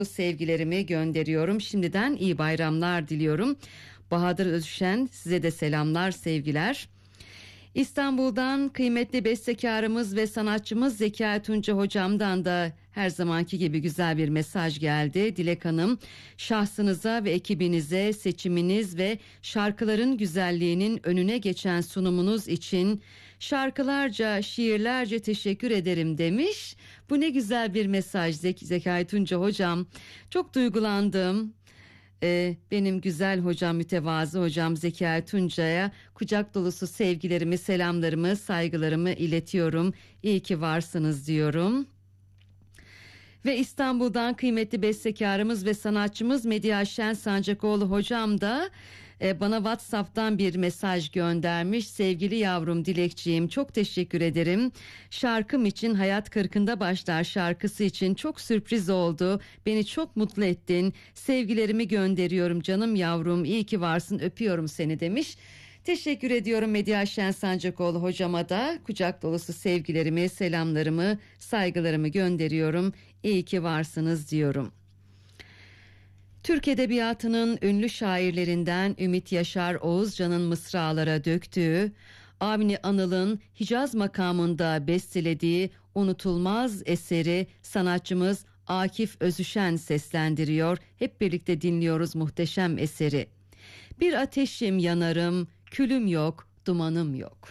sevgilerimi gönderiyorum. Şimdiden iyi bayramlar diliyorum. Bahadır Özşen, size de selamlar, sevgiler. İstanbul'dan kıymetli bestekarımız ve sanatçımız Zekai Tunca hocamdan da her zamanki gibi güzel bir mesaj geldi. Dilek Hanım, şahsınıza ve ekibinize seçiminiz ve şarkıların güzelliğinin önüne geçen sunumunuz için şarkılarca, şiirlerce teşekkür ederim demiş. Bu ne güzel bir mesaj Zekai Tunca hocam. Çok duygulandım. Benim güzel hocam, mütevazı hocam Zekai Tunca'ya kucak dolusu sevgilerimi, selamlarımı, saygılarımı iletiyorum. İyi ki varsınız diyorum. Ve İstanbul'dan kıymetli bestekarımız ve sanatçımız Medya Şen Sancakoğlu hocam da bana WhatsApp'tan bir mesaj göndermiş. Sevgili yavrum Dilekçiğim, çok teşekkür ederim. Şarkım için Hayat Kırkında Başlar şarkısı için çok sürpriz oldu. Beni çok mutlu ettin. Sevgilerimi gönderiyorum canım yavrum. İyi ki varsın, öpüyorum seni demiş. Teşekkür ediyorum Medya Şen Sancakoğlu hocama da kucak dolusu sevgilerimi, selamlarımı, saygılarımı gönderiyorum. İyi ki varsınız diyorum. Türk Edebiyatı'nın ünlü şairlerinden Ümit Yaşar Oğuzcan'ın mısralara döktüğü, Avni Anıl'ın Hicaz makamında bestelediği unutulmaz eseri sanatçımız Akif Özüşen seslendiriyor. Hep birlikte dinliyoruz muhteşem eseri. Bir ateşim yanarım, külüm yok, dumanım yok.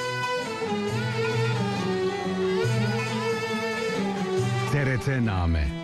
TRT Name.